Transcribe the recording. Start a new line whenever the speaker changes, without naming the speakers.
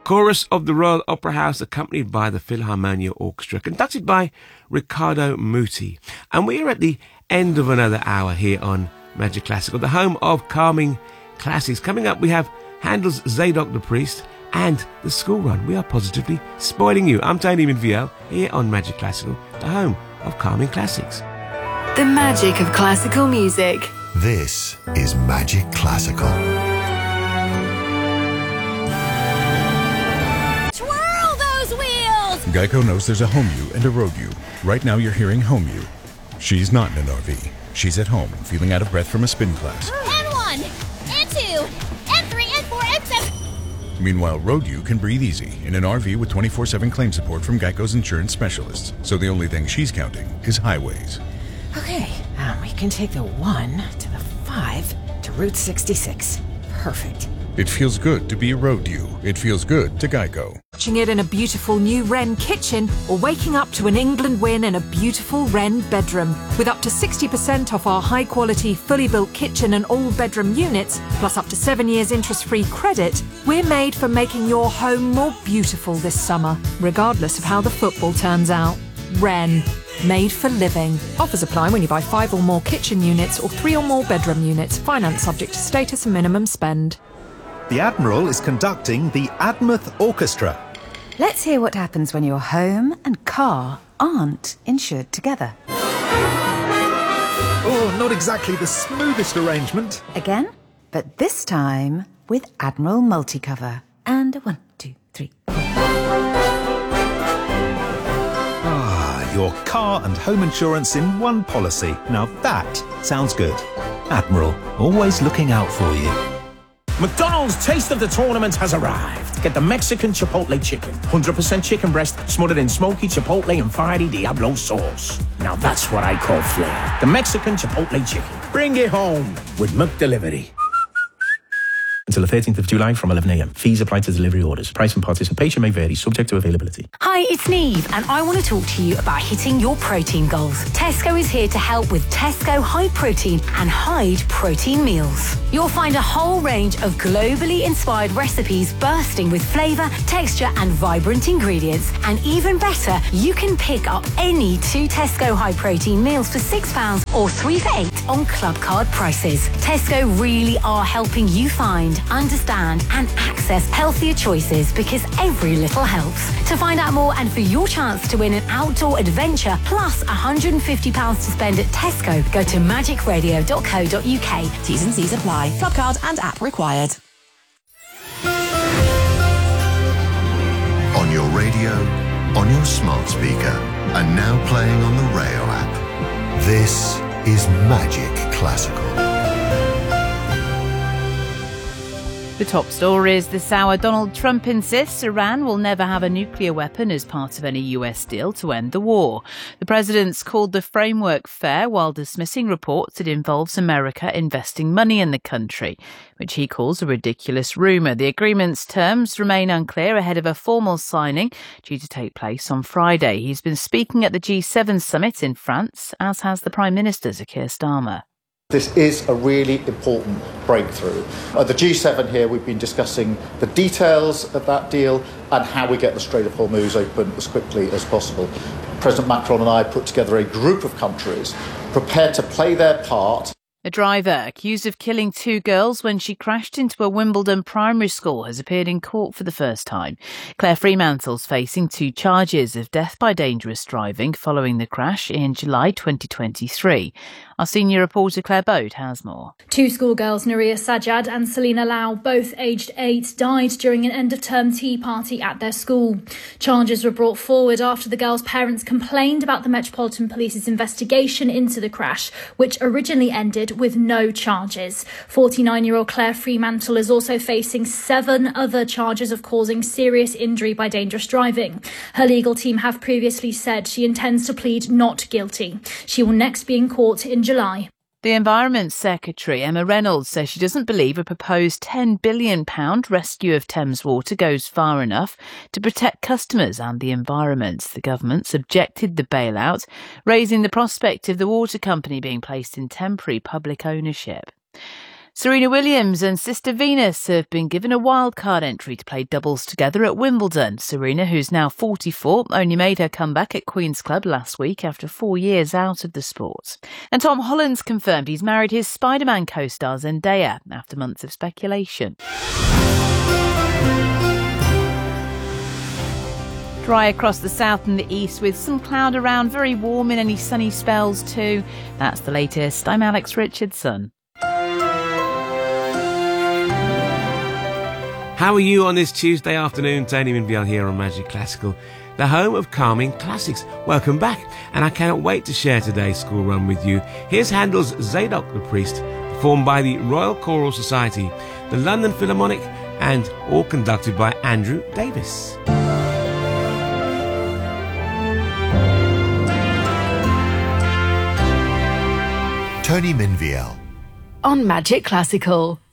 chorus of the Royal Opera House, accompanied by the Philharmonia Orchestra, conducted by Riccardo Muti. And we are at the end of another hour here on Magic Classical, the home of calming classics. Coming up, we have Handel's Zadok the Priest and the School Run. We are positively spoiling you. I'm Tony Minviel here on Magic Classical, the home of calming classics.
The magic of classical music.
This is Magic Classical.
Twirl those wheels!
Geico knows there's a home you and a road you. Right now you're hearing home you. She's not in an RV. She's at home, feeling out of breath from a spin class.
N1, N2, N3, N4, N7.
Meanwhile, road you can breathe easy in an RV with 24/7 claim support from Geico's insurance specialists. So the only thing she's counting is highways.
Okay, we can take the 1 to the 5 to Route 66. Perfect.
It feels good to be a road you. It feels good to Geico.
Watching it in a beautiful new Wren kitchen or waking up to an England win in a beautiful Wren bedroom. With up to 60% off our high-quality, fully built kitchen and all-bedroom units, plus up to 7 years interest-free credit, we're made for making your home more beautiful this summer, regardless of how the football turns out. Wren. Made for living. Offers apply when you buy 5 or more kitchen units or 3 or more bedroom units. Finance subject to status and minimum spend.
The Admiral is conducting the Admouth Orchestra.
Let's hear what happens when your home and car aren't insured together.
Oh, not exactly the smoothest arrangement.
Again, but this time with Admiral Multicover. And 1, 2, 3, 4.
Your car and home insurance in one policy. Now that sounds good. Admiral, always looking out for you.
McDonald's Taste of the Tournament has arrived. Get the Mexican Chipotle chicken. 100% chicken breast smothered in smoky Chipotle and fiery Diablo sauce. Now that's what I call flair. The Mexican Chipotle chicken. Bring it home with McDelivery. Until the 13th of July from 11 a.m. Fees apply to delivery orders. Price and participation may vary, subject to availability.
Hi, it's Neve, and I want to talk to you about hitting your protein goals. Tesco is here to help with Tesco High Protein and Hyde Protein Meals. You'll find a whole range of globally inspired recipes bursting with flavour, texture and vibrant ingredients. And even better, you can pick up any 2 Tesco High Protein meals for £6 or 3 for £8 on club card prices. Tesco really are helping you find, understand and access healthier choices, because every little helps. To find out more and for your chance to win an outdoor adventure plus £150 to spend at Tesco, go to magicradio.co.uk.
T's and C's apply. Club card and app required.
On your radio, on your smart speaker, and now playing on the Rayo app. This is Magic Classical.
The top stories this hour. Donald Trump insists Iran will never have a nuclear weapon as part of any US deal to end the war. The president's called the framework fair while dismissing reports it involves America investing money in the country, which he calls a ridiculous rumour. The agreement's terms remain unclear ahead of a formal signing due to take place on Friday. He's been speaking at the G7 summit in France, as has the Prime Minister, Sir Keir Starmer.
This is a really important breakthrough. At the G7 here, we've been discussing the details of that deal and how we get the Strait of Hormuz open as quickly as possible. President Macron and I put together a group of countries prepared to play their part.
A driver accused of killing 2 girls when she crashed into a Wimbledon primary school has appeared in court for the first time. Claire Fremantle's facing 2 charges of death by dangerous driving following the crash in July 2023. Our senior reporter Claire Bode has more.
2 schoolgirls, Nuria Sajjad and Selina Lau, both aged 8, died during an end-of-term tea party at their school. Charges were brought forward after the girls' parents complained about the Metropolitan Police's investigation into the crash, which originally ended with no charges. 49-year-old Claire Fremantle is also facing 7 other charges of causing serious injury by dangerous driving. Her legal team have previously said she intends to plead not guilty. She will next be in court in July.
The Environment Secretary, Emma Reynolds, says she doesn't believe a proposed £10 billion rescue of Thames Water goes far enough to protect customers and the environment. The government's objected the bailout, raising the prospect of the water company being placed in temporary public ownership. Serena Williams and sister Venus have been given a wildcard entry to play doubles together at Wimbledon. Serena, who's now 44, only made her comeback at Queen's Club last week after 4 years out of the sport. And Tom Holland's confirmed he's married his Spider-Man co-star Zendaya after months of speculation. Dry across the south and the east with some cloud around, very warm in any sunny spells too. That's the latest. I'm Alex Richardson.
How are you on this Tuesday afternoon? Tony Minviel here on Magic Classical, the home of calming classics. Welcome back, and I cannot wait to share today's school run with you. Here's Handel's Zadok the Priest, performed by the Royal Choral Society, the London Philharmonic, and all conducted by Andrew Davis.
Tony Minviel
on Magic Classical.